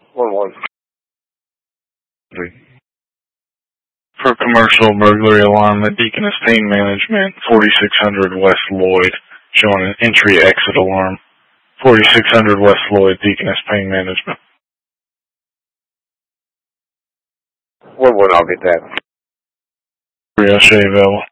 1-1. For commercial burglary alarm at Deaconess Pain Management, 4600 West Lloyd, showing an entry-exit alarm. 4600 West Lloyd, Deaconess Pain Management. 1-1, I'll get that. 3 O'Shea available.